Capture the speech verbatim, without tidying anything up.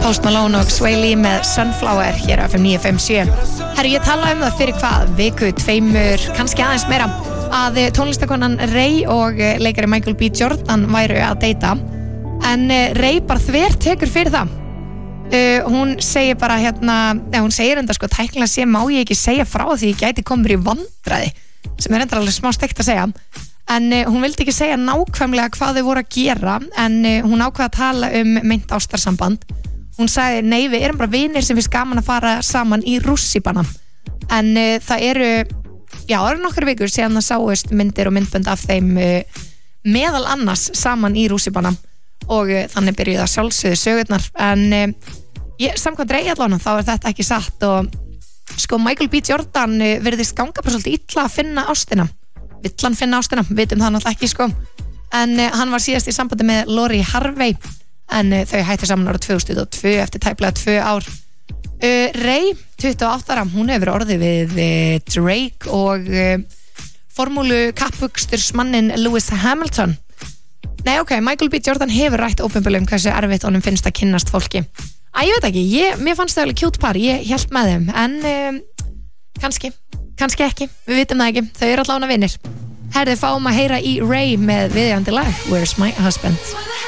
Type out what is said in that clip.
Post Malone og Sway Lee með Sunflower hér á F M níu fimm sjö. Herri, ég talaði um það fyrir hvað, viku, tveimur, kannski aðeins meira, að tónlistakonan Ray og leikari Michael B. Jordan væru að deyta, en Ray bara þver tekur fyrir það. Uh, hún segir bara hérna, ja, hún segir enda sko, tæknilega sé má ég ekki segja frá því ég gæti komið í vandræði, sem er enda alveg smá steikt að segja. En uh, hún vildi ekki segja nákvæmlega hvað þau voru að gera, en uh, hún ákvað að tala um meint ástarsamband. Hún sagði, nei, við erum bara vinir sem finnst gaman að fara saman í rússíbana. En uh, það eru, já, það eru nokkur vikur síðan það sáust myndir og myndbönd af þeim uh, meðal annars saman í rússíbana og uh, þannig byrjuði að sjálfsögðu sögurnar. En uh, ég, samkvæmt Ray allan, þá er þetta ekki satt og sko, Michael B. Jordan uh, virðist ganga bara svolítið illa að finna ástina. Vill hann finna ástina, vitum það náttúrulega ekki sko. En uh, hann var síðast í sambandi með Lori Harvey, en uh, þau hættu saman árið tvö þúsund og tvö eftir tæplega tvö ár. uh, Ray, tuttugu og átta ára, hún hefur orðið við uh, Drake og uh, formúlu kappvöxtursmannin Lewis Hamilton. Nei, ok, Michael B. Jordan hefur rætt opinberlega um hversu erfitt honum finnst að kynnast fólki. Æ, ég veit ekki, ég, mér fannst það alveg cute par, ég hélt með þeim, en um, kannski kannski ekki, við vitum það ekki, þau eru allavega vinir. Herði, fáum að heyra í Ray með viðeigandi lag Where's My Husband.